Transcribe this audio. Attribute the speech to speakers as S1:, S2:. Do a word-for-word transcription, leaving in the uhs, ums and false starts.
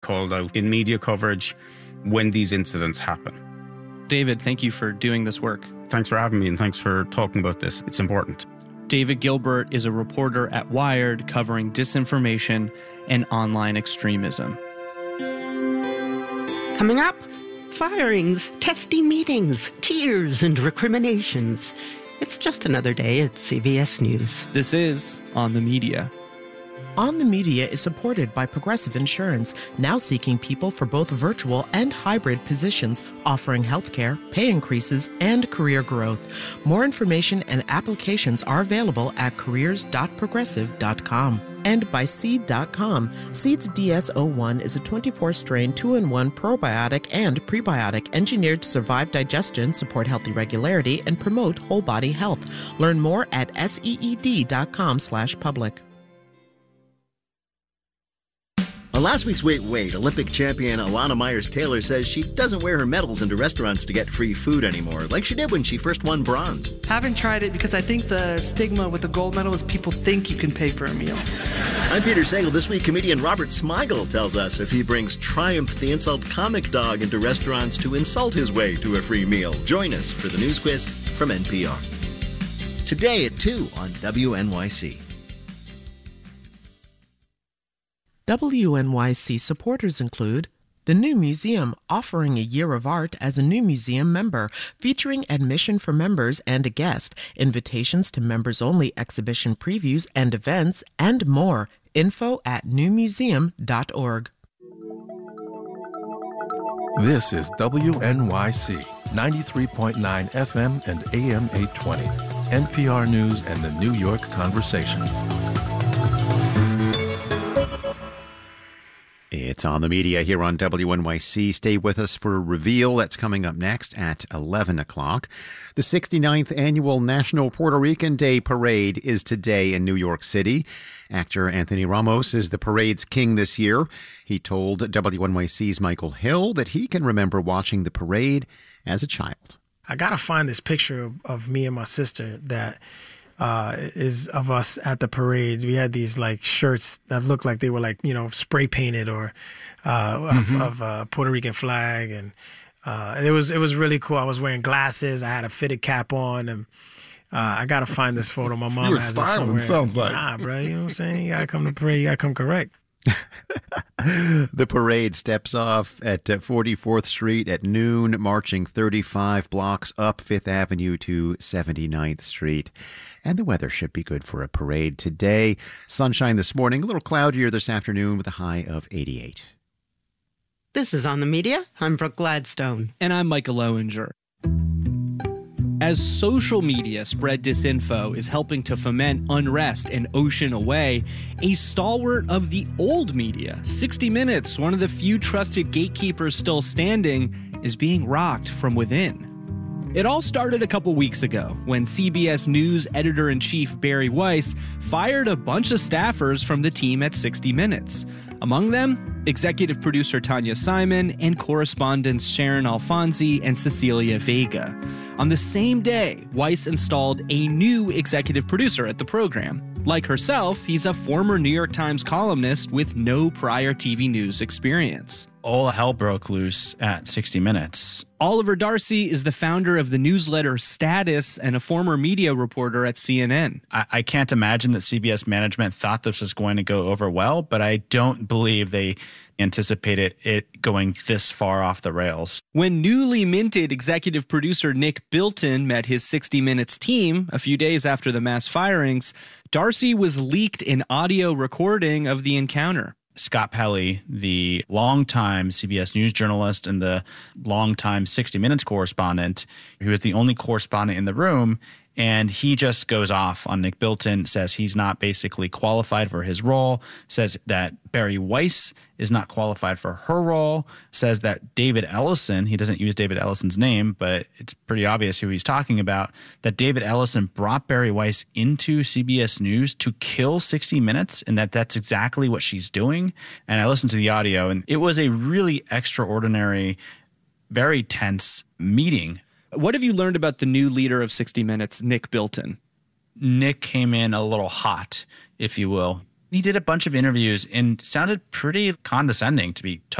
S1: called out in media coverage when these incidents happen.
S2: David, thank you for doing this work.
S1: Thanks for having me, and thanks for talking about this. It's important.
S2: David Gilbert is a reporter at Wired covering disinformation and online extremism.
S3: Coming up, firings, testy meetings, tears, and recriminations. It's just another day at C B S News.
S2: This is On the Media.
S4: On the Media is supported by Progressive Insurance, now seeking people for both virtual and hybrid positions, offering healthcare, pay increases, and career growth. More information and applications are available at careers dot progressive dot com. And by Seed dot com. Seed's D S zero one is a twenty-four strain two in one probiotic and prebiotic engineered to survive digestion, support healthy regularity, and promote whole body health. Learn more at seed dot com slash public.
S5: On last week's Wait Wait, Olympic champion Alana Myers-Taylor says she doesn't wear her medals into restaurants to get free food anymore, like she did when she first won bronze.
S6: Haven't tried it because I think the stigma with the gold medal is people think you can pay for a meal.
S5: I'm Peter Sagal. This week, comedian Robert Smigel tells us if he brings Triumph the Insult Comic Dog into restaurants to insult his way to a free meal. Join us for the news quiz from N P R. Today at two on W N Y C.
S4: W N Y C supporters include the New Museum, offering a year of art as a New Museum member, featuring admission for members and a guest, invitations to members-only exhibition previews and events, and more. Info at new museum dot org.
S7: This is W N Y C, ninety-three point nine F M and A M eight twenty, N P R News and the New York Conversation.
S8: It's On the Media here on W N Y C. Stay with us for a reveal that's coming up next at eleven o'clock. The sixty-ninth Annual National Puerto Rican Day Parade is today in New York City. Actor Anthony Ramos is the parade's king this year. He told W N Y C's Michael Hill that he can remember watching the parade as a child.
S9: I got to find this picture of, of me and my sister that Uh, is of us at the parade. We had these like shirts that looked like they were like, you know, spray painted or uh, mm-hmm. of, of a Puerto Rican flag. And uh, it was it was really cool. I was wearing glasses. I had a fitted cap on. And uh, I got to find this photo. My mom
S10: you were
S9: has
S10: styling,
S9: it somewhere.
S10: sounds like.
S9: Nah, bro. You know what I'm saying? You got to come to parade. You got to come correct.
S8: The parade steps off at forty-fourth Street at noon, marching thirty-five blocks up Fifth Avenue to seventy-ninth Street. And the weather should be good for a parade today. Sunshine this morning, a little cloudier this afternoon with a high of eighty-eight.
S3: This is On the Media. I'm Brooke Gladstone.
S2: And I'm Michael Owinger. As social media spread disinfo is helping to foment unrest and ocean away, a stalwart of the old media, sixty minutes, one of the few trusted gatekeepers still standing, is being rocked from within. It all started a couple weeks ago when C B S News editor-in-chief Bari Weiss fired a bunch of staffers from the team at sixty minutes. Among them, executive producer Tanya Simon and correspondents Sharon Alfonsi and Cecilia Vega. On the same day, Weiss installed a new executive producer at the program. Like herself, he's a former New York Times columnist with no prior T V news experience.
S11: All hell broke loose at sixty minutes.
S2: Oliver Darcy is the founder of the newsletter Status and a former media reporter at C N N.
S11: I, I can't imagine that C B S management thought this was going to go over well, but I don't believe they anticipated it going this far off the rails.
S2: When newly minted executive producer Nick Bilton met his sixty minutes team a few days after the mass firings, Darcy was leaked an audio recording of the encounter.
S11: Scott Pelley, the longtime C B S News journalist and the longtime sixty minutes correspondent, who was the only correspondent in the room, and he just goes off on Nick Bilton, says he's not basically qualified for his role, says that Bari Weiss is not qualified for her role, says that David Ellison, he doesn't use David Ellison's name, but it's pretty obvious who he's talking about, that David Ellison brought Bari Weiss into C B S News to kill sixty minutes, and that that's exactly what she's doing. And I listened to the audio, and it was a really extraordinary, very tense meeting.
S2: What have you learned about the new leader of sixty minutes, Nick Bilton?
S11: Nick came in a little hot, if you will. He did a bunch of interviews and sounded pretty condescending, to be totally